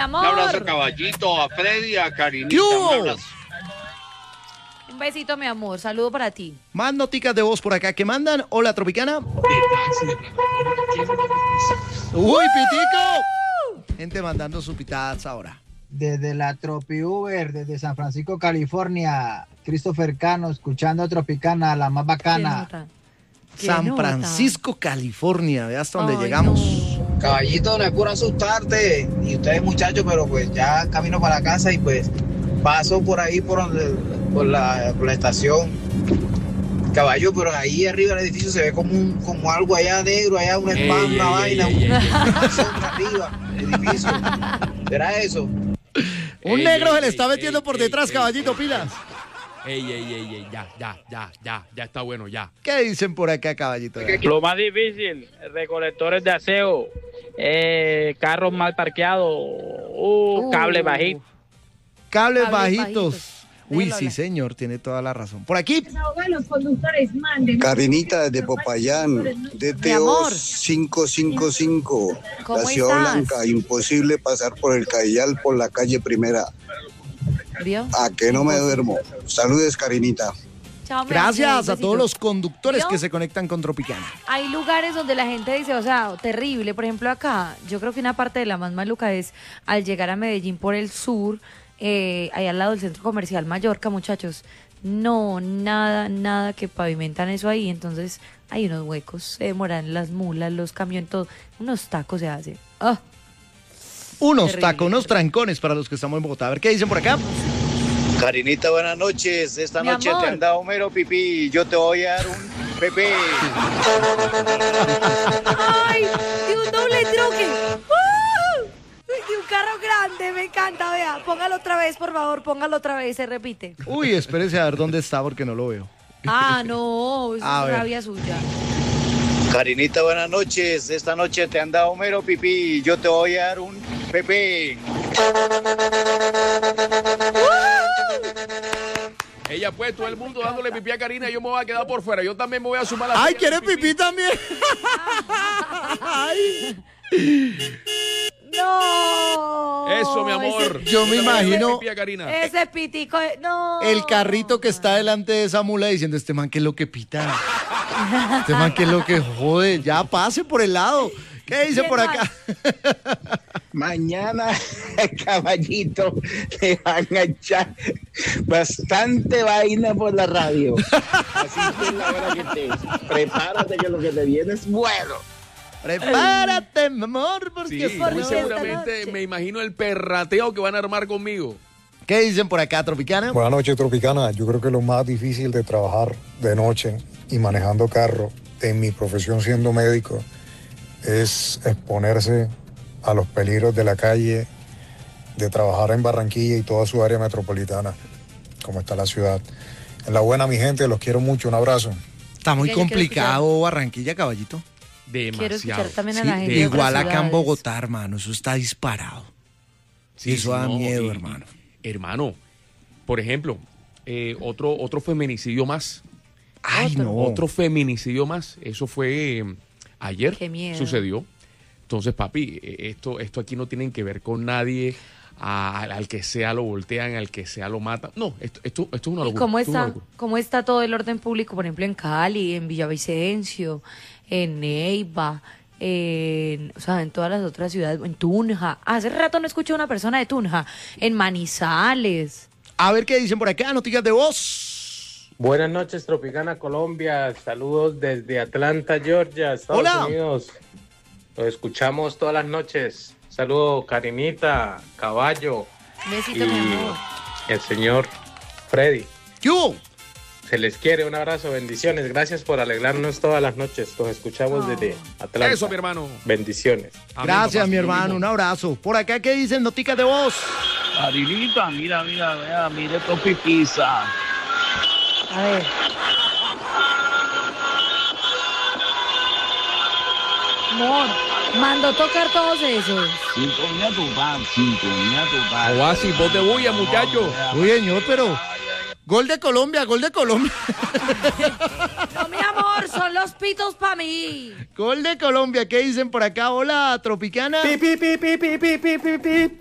amor. Un abrazo, Caballito, a Freddy, a Karinita. ¿Qué hubo? Un abrazo. Un besito, mi amor. Saludo para ti. Más noticas de voz por acá que mandan. Hola, Tropicana. ¡Uy, Pitico! Gente mandando su pitadas ahora. Desde la Tropi Uber, desde San Francisco, California, Christopher Cano, escuchando a Tropicana, la más bacana. San Francisco, California. Ve hasta dónde llegamos. No. Caballito, no es por asustarte, y ustedes muchachos, pero pues ya camino para la casa y pues paso por ahí por la estación. Caballo, pero ahí arriba del edificio se ve como algo allá negro, allá una spam, una vaina, una sombra arriba del edificio. ¿Será eso? Un negro se le está metiendo por detrás, Caballito, pilas. Ya está bueno, ya. ¿Qué dicen por acá, Caballito? Lo más difícil, recolectores de aseo, carros mal parqueados, cables bajitos. Cables bajitos. Uy, sí, señor, tiene toda la razón. Por aquí. Los conductores manden. Karinita desde Popayán, DTO 555, la Ciudad Blanca. Imposible pasar por el Cayal por la calle Primera. ¿Vio? ¿A que no me duermo? Saludes, Karinita. Chao, gracias a todos los conductores que se conectan con Tropicana. Hay lugares donde la gente dice, o sea, terrible. Por ejemplo, acá, yo creo que una parte de la más maluca es al llegar a Medellín por el sur, ahí al lado del Centro Comercial Mallorca, muchachos. No, nada que pavimentan eso ahí. Entonces hay unos huecos, se demoran las mulas, los camiones, todo. Unos tacos se hacen. Unos terrible, tacos, unos trancones para los que estamos en Bogotá. A ver qué dicen por acá. Karinita, buenas noches. Esta noche te han dado mero pipí. Yo te voy a dar un pepe. ¡Ay! ¡De un doble troque! De un carro grande, me encanta, vea. Póngalo otra vez, por favor, póngalo otra vez, se repite. Uy, espérese a ver dónde está porque no lo veo. No, es rabia suya. Karinita, buenas noches. Esta noche te han dado mero pipí. Yo te voy a dar un pepe. Ella pues, todo el mundo dándole pipí a Karina y yo me voy a quedar por fuera. Yo también me voy a sumar a la... ¡Ay, quiere pipí también! ¡Ay! ¡No! Eso, mi amor. Yo me imagino ese pitico, no. el carrito que está delante de esa mula diciendo, este man, ¿qué es lo que pita? Este man, ¿qué es lo que jode? Ya pase por el lado. ¿Qué dice por acá? Mañana, Caballito, le van a echar bastante vaina por la radio. Así que es la hora que te prepárate, que lo que te viene es bueno. Prepárate, mi amor, porque sí, muy seguramente me imagino el perrateo que van a armar conmigo. ¿Qué dicen por acá, Tropicana? Buenas noches, Tropicana. Yo creo que lo más difícil de trabajar de noche y manejando carro, en mi profesión siendo médico, es exponerse a los peligros de la calle, de trabajar en Barranquilla y toda su área metropolitana, como está la ciudad. En la buena, mi gente, los quiero mucho. Un abrazo. Está muy complicado Barranquilla, Caballito. Demasiado. Quiero escuchar también a la gente. Igual acá en Bogotá, hermano, eso está disparado. Sí, eso da miedo, hermano. Hermano, por ejemplo, otro feminicidio más. Ay, no. Otro feminicidio más. Eso fue ayer. Qué miedo. Sucedió. Entonces, papi, esto aquí no tienen que ver con nadie. Al que sea lo voltean, al que sea lo matan. No, esto es una locura. ¿Y cómo está todo el orden público, por ejemplo, en Cali, en Villavicencio, en Neiva, en todas las otras ciudades, en Tunja? Hace rato no escuché a una persona de Tunja, en Manizales. A ver qué dicen por acá, noticias de voz. Buenas noches, Tropicana Colombia. Saludos desde Atlanta, Georgia, Estados Unidos. Los escuchamos todas las noches. Saludos, Karinita, Caballo. Besito, mi amor. El señor Freddy. ¡Yo! Se les quiere, un abrazo, bendiciones. Gracias por alegrarnos todas las noches. Los escuchamos desde Atlanta. Eso, mi hermano. Bendiciones. Gracias, mi hermano, un abrazo. Por acá, ¿qué dicen noticas de voz? Karinita, mira, mire Topi Pizza. A ver. Amor, mandó tocar todos esos. Sintonía total, sintonía total. Oasis, voz de bulla, muchacho. Uy, señor, pero... Gol de Colombia, gol de Colombia. No, mi amor, son los pitos para mí. Gol de Colombia, ¿qué dicen por acá? Hola, Tropicana. Pi, pi, pi, pi, pi, pi, pi, pi, pi.